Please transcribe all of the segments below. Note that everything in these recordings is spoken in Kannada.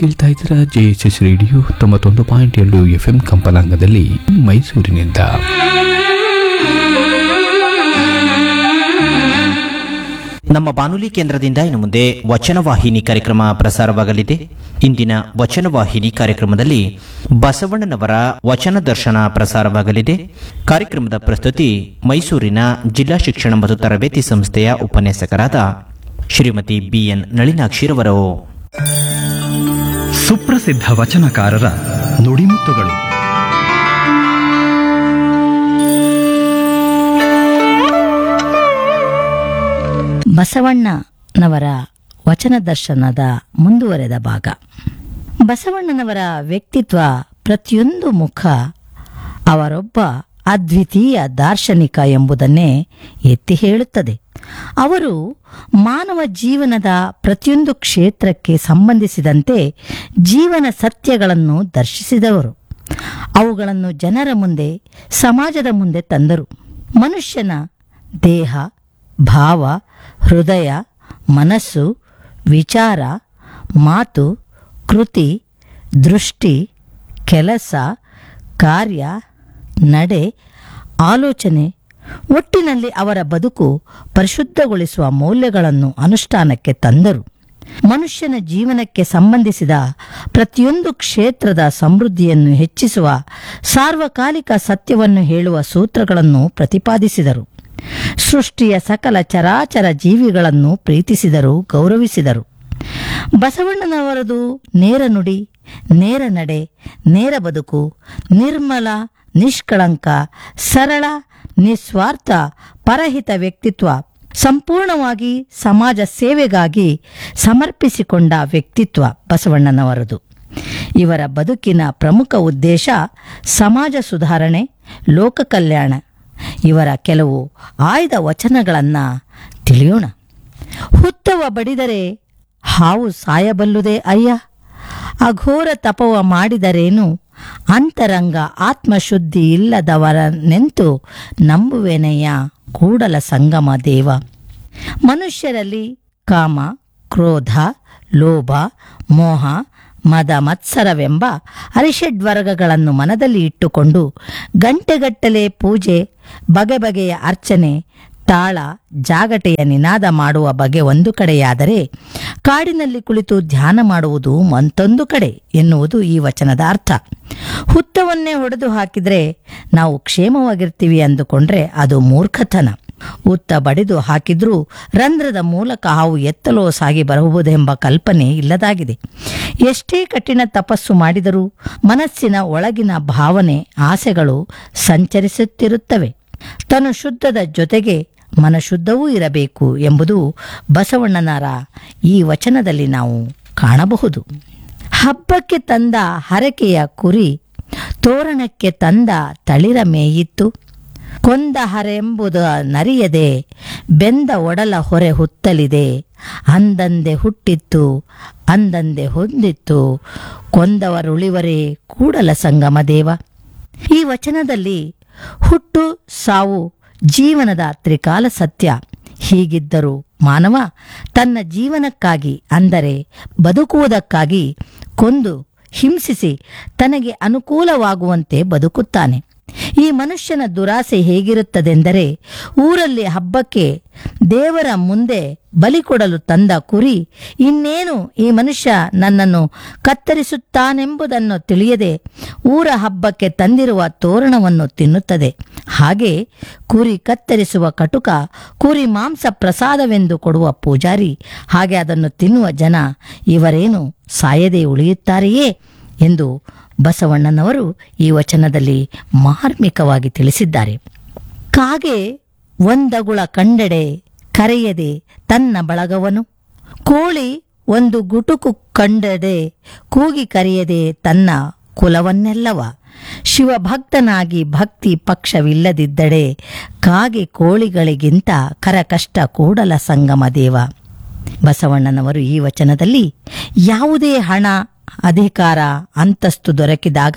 ಕೇಳ್ತಾ ಇದ್ದೀರಾ JSS ರೇಡಿಯೋ 91.2 FM ಕಂಪನಾಂಗದಲ್ಲಿ ಮೈಸೂರಿನಿಂದ. ನಮ್ಮ ಬಾನುಲಿ ಕೇಂದ್ರದಿಂದ ಇನ್ನು ಮುಂದೆ ವಚನವಾಹಿನಿ ಕಾರ್ಯಕ್ರಮ ಪ್ರಸಾರವಾಗಲಿದೆ. ಇಂದಿನ ವಚನವಾಹಿನಿ ಕಾರ್ಯಕ್ರಮದಲ್ಲಿ ಬಸವಣ್ಣನವರ ವಚನ ದರ್ಶನ ಪ್ರಸಾರವಾಗಲಿದೆ. ಕಾರ್ಯಕ್ರಮದ ಪ್ರಸ್ತುತಿ ಮೈಸೂರಿನ ಜಿಲ್ಲಾ ಶಿಕ್ಷಣ ಮತ್ತು ತರಬೇತಿ ಸಂಸ್ಥೆಯ ಉಪನ್ಯಾಸಕರಾದ ಶ್ರೀಮತಿ BN ನಳಿನಾಕ್ಷಿರವರು. ಸುಪ್ರಸಿದ್ಧ ವಚನಕಾರರ ನುಡಿಮುತ್ತುಗಳು. ಬಸವಣ್ಣನವರ ವಚನ ದರ್ಶನದ ಮುಂದುವರೆದ ಭಾಗ. ಬಸವಣ್ಣನವರ ವ್ಯಕ್ತಿತ್ವ ಪ್ರತಿಯೊಂದು ಮುಖ ಅವರೊಬ್ಬ ಅದ್ವಿತೀಯ ದಾರ್ಶನಿಕ ಎಂಬುದನ್ನೇ ಎತ್ತಿ ಹೇಳುತ್ತದೆ. ಅವರು ಮಾನವ ಜೀವನದ ಪ್ರತಿಯೊಂದು ಕ್ಷೇತ್ರಕ್ಕೆ ಸಂಬಂಧಿಸಿದಂತೆ ಜೀವನ ಸತ್ಯಗಳನ್ನು ದರ್ಶಿಸಿದವರು. ಅವುಗಳನ್ನು ಜನರ ಮುಂದೆ, ಸಮಾಜದ ಮುಂದೆ ತಂದರು. ಮನುಷ್ಯನ ದೇಹ, ಭಾವ, ಹೃದಯ, ಮನಸ್ಸು, ವಿಚಾರ, ಮಾತು, ಕೃತಿ, ದೃಷ್ಟಿ, ಕೆಲಸ, ಕಾರ್ಯ, ನಡೆ, ಆಲೋಚನೆ, ಒಟ್ಟಿನಲ್ಲಿ ಅವರ ಬದುಕು ಪರಿಶುದ್ಧಗೊಳಿಸುವ ಮೌಲ್ಯಗಳನ್ನು ಅನುಷ್ಠಾನಕ್ಕೆ ತಂದರು. ಮನುಷ್ಯನ ಜೀವನಕ್ಕೆ ಸಂಬಂಧಿಸಿದ ಪ್ರತಿಯೊಂದು ಕ್ಷೇತ್ರದ ಸಮೃದ್ಧಿಯನ್ನು ಹೆಚ್ಚಿಸುವ ಸಾರ್ವಕಾಲಿಕ ಸತ್ಯವನ್ನು ಹೇಳುವ ಸೂತ್ರಗಳನ್ನು ಪ್ರತಿಪಾದಿಸಿದರು. ಸೃಷ್ಟಿಯ ಸಕಲ ಚರಾಚರ ಜೀವಿಗಳನ್ನು ಪ್ರೀತಿಸಿದರು, ಗೌರವಿಸಿದರು. ಬಸವಣ್ಣನವರದು ನೇರ ನುಡಿ, ನೇರ ನಡೆ, ನೇರ ಬದುಕು, ನಿರ್ಮಲ, ನಿಷ್ಕಳಂಕ, ಸರಳ, ನಿಸ್ವಾರ್ಥ, ಪರಹಿತ ವ್ಯಕ್ತಿತ್ವ, ಸಂಪೂರ್ಣವಾಗಿ ಸಮಾಜ ಸೇವೆಗಾಗಿ ಸಮರ್ಪಿಸಿಕೊಂಡ ವ್ಯಕ್ತಿತ್ವ ಬಸವಣ್ಣನವರದು. ಇವರ ಬದುಕಿನ ಪ್ರಮುಖ ಉದ್ದೇಶ ಸಮಾಜ ಸುಧಾರಣೆ, ಲೋಕ ಕಲ್ಯಾಣ. ಇವರ ಕೆಲವು ಆಯ್ದ ವಚನಗಳನ್ನು ತಿಳಿಯೋಣ. ಹುತ್ತವ ಬಡಿದರೆ ಹಾವು ಸಾಯಬಲ್ಲುದೇ ಅಯ್ಯ, ಅಘೋರ ತಪವ ಮಾಡಿದರೇನು, ಅಂತರಂಗ ಆತ್ಮಶುದ್ಧಿ ಇಲ್ಲದವರನೆಂತು ನಂಬುವೆನಯ್ಯ ಕೂಡಲ ಸಂಗಮ ದೇವ. ಮನುಷ್ಯರಲ್ಲಿ ಕಾಮ, ಕ್ರೋಧ, ಲೋಭ, ಮೋಹ, ಮದ, ಮತ್ಸರವೆಂಬ ಅರಿಷಡ್ವರ್ಗಗಳನ್ನು ಮನದಲ್ಲಿ ಇಟ್ಟುಕೊಂಡು ಗಂಟೆಗಟ್ಟಲೆ ಪೂಜೆ, ಬಗೆ ಬಗೆಯ ಅರ್ಚನೆ, ತಾಳ, ಜಾಗಟೆಯ ನಿನಾದ ಮಾಡುವ ಬಗೆ ಒಂದು ಕಡೆಯಾದರೆ, ಕಾಡಿನಲ್ಲಿ ಕುಳಿತು ಧ್ಯಾನ ಮಾಡುವುದು ಮತ್ತೊಂದು ಕಡೆ ಎನ್ನುವುದು ಈ ವಚನದ ಅರ್ಥ. ಹುತ್ತವನ್ನೇ ಹೊಡೆದು ಹಾಕಿದರೆ ನಾವು ಕ್ಷೇಮವಾಗಿರ್ತೀವಿ ಅಂದುಕೊಂಡ್ರೆ ಅದು ಮೂರ್ಖತನ. ಹುತ್ತ ಬಡಿದು ಹಾಕಿದ್ರೂ ರಂಧ್ರದ ಮೂಲಕ ಹಾವು ಎತ್ತಲೋ ಸಾಗಿ ಬರಬಹುದೆಂಬ ಕಲ್ಪನೆ ಇಲ್ಲದಾಗಿದೆ. ಎಷ್ಟೇ ಕಠಿಣ ತಪಸ್ಸು ಮಾಡಿದರೂ ಮನಸ್ಸಿನ ಒಳಗಿನ ಭಾವನೆ, ಆಸೆಗಳು ಸಂಚರಿಸುತ್ತಿರುತ್ತವೆ. ತನು ಶುದ್ಧದ ಜೊತೆಗೆ ಮನಶುದ್ಧವೂ ಇರಬೇಕು ಎಂಬುದು ಬಸವಣ್ಣನವರ ಈ ವಚನದಲ್ಲಿ ನಾವು ಕಾಣಬಹುದು. ಹಬ್ಬಕ್ಕೆ ತಂದ ಹರಕೆಯ ಕುರಿ, ತೋರಣಕ್ಕೆ ತಂದ ತಳಿರ ಮೇಯಿತ್ತು, ಕೊಂದ ಹರೆಂಬುದ ನರಿಯದೆ, ಬೆಂದ ಒಡಲ ಹೊರೆ ಹುತ್ತಲಿದೆ, ಅಂದಂದೆ ಹುಟ್ಟಿತ್ತು ಅಂದಂದೆ ಹೊಂದಿತ್ತು, ಕೊಂದವರುಳಿವರೇ ಕೂಡಲ ಸಂಗಮ ದೇವ. ಈ ವಚನದಲ್ಲಿ ಹುಟ್ಟು, ಸಾವು ಜೀವನದ ತ್ರಿಕಾಲ ಸತ್ಯ. ಹೀಗಿದ್ದರೂ ಮಾನವ ತನ್ನ ಜೀವನಕ್ಕಾಗಿ, ಅಂದರೆ ಬದುಕುವುದಕ್ಕಾಗಿ ಕೊಂದು ಹಿಂಸಿಸಿ ತನಗೆ ಅನುಕೂಲವಾಗುವಂತೆ ಬದುಕುತ್ತಾನೆ. ಈ ಮನುಷ್ಯನ ದುರಾಸೆ ಹೇಗಿರುತ್ತದೆಂದರೆ, ಊರಲ್ಲಿ ಹಬ್ಬಕ್ಕೆ ದೇವರ ಮುಂದೆ ಬಲಿ ಕೊಡಲು ತಂದ ಕುರಿ ಇನ್ನೇನು ಈ ಮನುಷ್ಯ ನನ್ನನ್ನು ಕತ್ತರಿಸುತ್ತಾನೆಂಬುದನ್ನು ತಿಳಿಯದೆ ಊರ ಹಬ್ಬಕ್ಕೆ ತಂದಿರುವ ತೋರಣವನ್ನು ತಿನ್ನುತ್ತದೆ. ಹಾಗೆ ಕುರಿ ಕತ್ತರಿಸುವ ಕಟುಕ, ಕುರಿ ಮಾಂಸ ಪ್ರಸಾದವೆಂದು ಕೊಡುವ ಪೂಜಾರಿ, ಹಾಗೆ ಅದನ್ನು ತಿನ್ನುವ ಜನ ಇವರೇನು ಸಾಯದೆ ಉಳಿಯುತ್ತಾರೆಯೇ ಎಂದು ಬಸವಣ್ಣನವರು ಈ ವಚನದಲ್ಲಿ ಮಾರ್ಮಿಕವಾಗಿ ತಿಳಿಸಿದ್ದಾರೆ. ಕಾಗೆ ಒಂದಗುಳ ಕಂಡೆಡೆ ಕರೆಯದೆ ತನ್ನ ಬಳಗವನು, ಕೋಳಿ ಒಂದು ಗುಟುಕು ಕಂಡೆಡೆ ಕೂಗಿ ಕರೆಯದೆ ತನ್ನ ಕುಲವನ್ನೆಲ್ಲವ, ಶಿವಭಕ್ತನಾಗಿ ಭಕ್ತಿ ಪಕ್ಷವಿಲ್ಲದಿದ್ದಡೆ ಕಾಗೆ ಕೋಳಿಗಳಿಗಿಂತ ಕರಕಷ್ಟ ಕೂಡಲ ಸಂಗಮ ದೇವ. ಬಸವಣ್ಣನವರು ಈ ವಚನದಲ್ಲಿ ಯಾವುದೇ ಹಣ ಅಧಿಕಾರ ಅಂತಸ್ತು ದೊರಕಿದಾಗ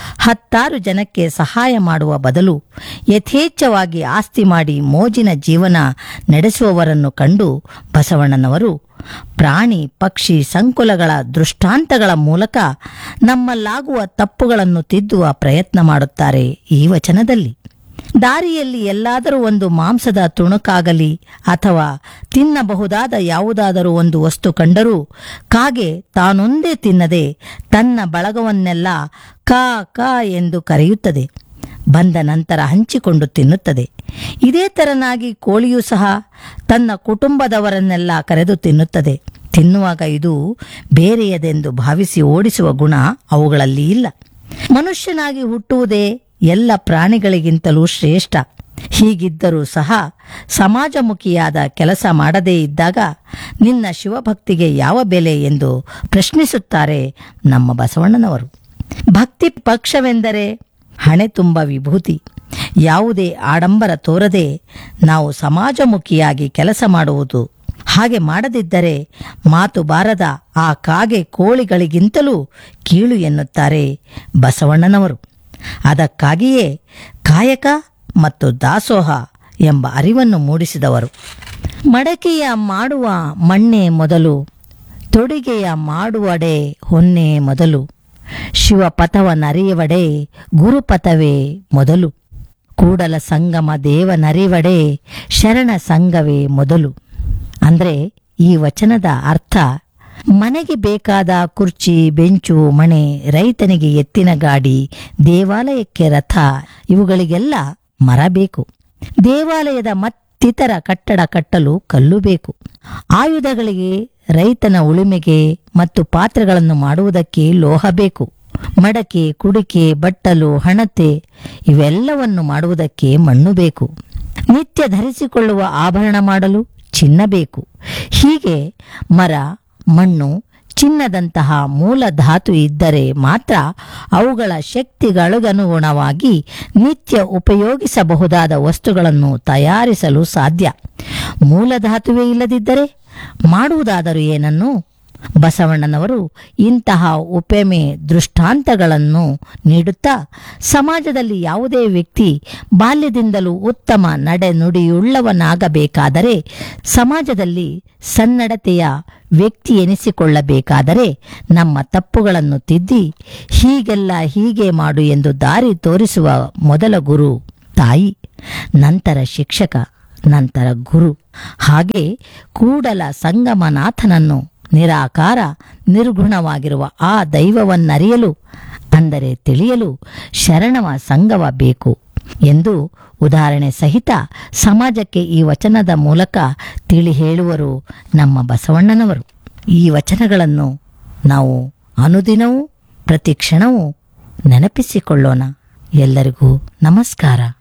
10 ಜನಕ್ಕೆ ಸಹಾಯ ಮಾಡುವ ಬದಲು ಯಥೇಚ್ಛವಾಗಿ ಆಸ್ತಿ ಮಾಡಿ ಮೋಜಿನ ಜೀವನ ನಡೆಸುವವರನ್ನು ಕಂಡು ಬಸವಣ್ಣನವರು ಪ್ರಾಣಿ ಪಕ್ಷಿ ಸಂಕುಲಗಳ ದೃಷ್ಟಾಂತಗಳ ಮೂಲಕ ನಮ್ಮಲ್ಲಾಗುವ ತಪ್ಪುಗಳನ್ನು ತಿದ್ದುವ ಪ್ರಯತ್ನ ಮಾಡುತ್ತಾರೆ ಈ ವಚನದಲ್ಲಿ. ದಾರಿಯಲ್ಲಿ ಎಲ್ಲಾದರೂ ಒಂದು ಮಾಂಸದ ತುಣುಕಾಗಲಿ ಅಥವಾ ತಿನ್ನಬಹುದಾದ ಯಾವುದಾದರೂ ಒಂದು ವಸ್ತು ಕಂಡರೂ ಕಾಗೆ ತಾನೊಂದೇ ತಿನ್ನದೆ ತನ್ನ ಬಳಗವನ್ನೆಲ್ಲ ಕಾ ಕಾ ಎಂದು ಕರೆಯುತ್ತದೆ. ಬಂದ ನಂತರ ಹಂಚಿಕೊಂಡು ತಿನ್ನುತ್ತದೆ. ಇದೇ ತೆರನಾಗಿ ಕೋಳಿಯೂ ಸಹ ತನ್ನ ಕುಟುಂಬದವರನ್ನೆಲ್ಲ ಕರೆದು ತಿನ್ನುತ್ತದೆ. ತಿನ್ನುವಾಗ ಇದು ಬೇರೆಯದೆಂದು ಭಾವಿಸಿ ಓಡಿಸುವ ಗುಣ ಅವುಗಳಲ್ಲಿ ಇಲ್ಲ. ಮನುಷ್ಯನಾಗಿ ಹುಟ್ಟುವುದೇ ಎಲ್ಲ ಪ್ರಾಣಿಗಳಿಗಿಂತಲೂ ಶ್ರೇಷ್ಠ. ಹೀಗಿದ್ದರೂ ಸಹ ಸಮಾಜಮುಖಿಯಾದ ಕೆಲಸ ಮಾಡದೇ ಇದ್ದಾಗ ನಿನ್ನ ಶಿವಭಕ್ತಿಗೆ ಯಾವ ಬೆಲೆ ಎಂದು ಪ್ರಶ್ನಿಸುತ್ತಾರೆ ನಮ್ಮ ಬಸವಣ್ಣನವರು. ಭಕ್ತಿ ಪಕ್ಷವೆಂದರೆ ಹಣೆ ತುಂಬ ವಿಭೂತಿ. ಯಾವುದೇ ಆಡಂಬರ ತೋರದೆ ನಾವು ಸಮಾಜಮುಖಿಯಾಗಿ ಕೆಲಸ ಮಾಡುವುದು. ಹಾಗೆ ಮಾಡದಿದ್ದರೆ ಮಾತು ಬಾರದ ಆ ಕಾಗೆ ಕೋಳಿಗಳಿಗಿಂತಲೂ ಕೀಳು ಎನ್ನುತ್ತಾರೆ ಬಸವಣ್ಣನವರು. ಅದಕ್ಕಾಗಿಯೇ ಕಾಯಕ ಮತ್ತು ದಾಸೋಹ ಎಂಬ ಅರಿವನ್ನು ಮೂಡಿಸಿದವರು. ಮಡಕೆಯ ಮಾಡುವ ಮಣ್ಣೆ ಮೊದಲು, ತೊಡಿಗೆಯ ಮಾಡುವಡೆ ಹೊನ್ನೆ ಮೊದಲು, ಶಿವಪಥವನರಿಯವಡೆ ಗುರುಪಥವೇ ಮೊದಲು, ಕೂಡಲ ಸಂಗಮ ದೇವನರಿವಡೆ ಶರಣ ಸಂಘವೇ ಮೊದಲು. ಅಂದ್ರೆ ಈ ವಚನದ ಅರ್ಥ, ಮನೆಗೆ ಬೇಕಾದ ಕುರ್ಚಿ ಬೆಂಚು ಮಣೆ, ರೈತನಿಗೆ ಎತ್ತಿನ ಗಾಡಿ, ದೇವಾಲಯಕ್ಕೆ ರಥ, ಇವುಗಳಿಗೆಲ್ಲ ಮರ ಬೇಕು. ದೇವಾಲಯದ ಮತ್ತಿತರ ಕಟ್ಟಡ ಕಟ್ಟಲು ಕಲ್ಲು ಬೇಕು. ಆಯುಧಗಳಿಗೆ, ರೈತನ ಉಳುಮೆಗೆ ಮತ್ತು ಪಾತ್ರೆಗಳನ್ನು ಮಾಡುವುದಕ್ಕೆ ಲೋಹ ಬೇಕು. ಮಡಕೆ, ಕುಡಿಕೆ, ಬಟ್ಟಲು, ಹಣತೆ ಇವೆಲ್ಲವನ್ನು ಮಾಡುವುದಕ್ಕೆ ಮಣ್ಣು ಬೇಕು. ನಿತ್ಯ ಧರಿಸಿಕೊಳ್ಳುವ ಆಭರಣ ಮಾಡಲು ಚಿನ್ನ ಬೇಕು. ಹೀಗೆ ಮರ, ಮಣ್ಣು, ಚಿನ್ನದಂತಹ ಮೂಲ ಧಾತು ಇದ್ದರೆ ಮಾತ್ರ ಅವುಗಳ ಶಕ್ತಿಗಳಿಗನುಗುಣವಾಗಿ ನಿತ್ಯ ಉಪಯೋಗಿಸಬಹುದಾದ ವಸ್ತುಗಳನ್ನು ತಯಾರಿಸಲು ಸಾಧ್ಯ. ಮೂಲ ಧಾತುವೇ ಇಲ್ಲದಿದ್ದರೆ ಮಾಡುವುದಾದರೂ ಏನನ್ನು? ಬಸವಣ್ಣನವರು ಇಂತಹ ಉಪಮೆ ದೃಷ್ಟಾಂತಗಳನ್ನು ನೀಡುತ್ತಾ ಸಮಾಜದಲ್ಲಿ ಯಾವುದೇ ವ್ಯಕ್ತಿ ಬಾಲ್ಯದಿಂದಲೂ ಉತ್ತಮ ನಡೆನುಡಿಯುಳ್ಳವನಾಗಬೇಕಾದರೆ, ಸಮಾಜದಲ್ಲಿ ಸನ್ನಡತೆಯ ವ್ಯಕ್ತಿ ಎನಿಸಿಕೊಳ್ಳಬೇಕಾದರೆ ನಮ್ಮ ತಪ್ಪುಗಳನ್ನು ತಿದ್ದಿ ಹೀಗೆಲ್ಲ ಹೀಗೆ ಮಾಡು ಎಂದು ದಾರಿ ತೋರಿಸುವ ಮೊದಲ ಗುರು ತಾಯಿ, ನಂತರ ಶಿಕ್ಷಕ, ನಂತರ ಗುರು. ಹಾಗೆ ಕೂಡಲ ಸಂಗಮನಾಥನನ್ನು, ನಿರಾಕಾರ ನಿರ್ಗುಣವಾಗಿರುವ ಆ ದೈವವನ್ನರಿಯಲು ಅಂದರೆ ತಿಳಿಯಲು ಶರಣವ ಸಂಗವ ಬೇಕು ಎಂದು ಉದಾಹರಣೆ ಸಹಿತ ಸಮಾಜಕ್ಕೆ ಈ ವಚನದ ಮೂಲಕ ತಿಳಿ ಹೇಳುವರು ನಮ್ಮ ಬಸವಣ್ಣನವರು. ಈ ವಚನಗಳನ್ನು ನಾವು ಅನುದಿನವೂ ಪ್ರತಿ ಕ್ಷಣವೂ ನೆನಪಿಸಿಕೊಳ್ಳೋಣ. ಎಲ್ಲರಿಗೂ ನಮಸ್ಕಾರ.